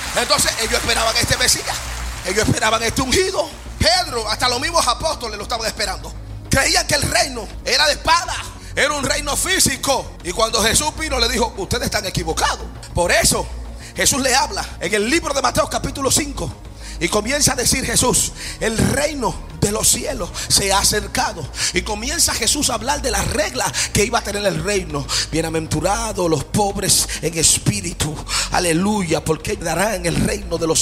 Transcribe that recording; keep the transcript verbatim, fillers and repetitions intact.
Entonces ellos esperaban este Mesías, ellos esperaban este ungido. Pedro, hasta los mismos apóstoles lo estaban esperando. Creían que el reino era de espada, era un reino físico. Y cuando Jesús vino le dijo: ustedes están equivocados. Por eso Jesús le habla en el libro de Mateo capítulo cinco. Y comienza a decir Jesús: el reino de los cielos se ha acercado. Y comienza Jesús a hablar de las reglas que iba a tener el reino. Bienaventurados los pobres en espíritu, aleluya, porque darán el reino de los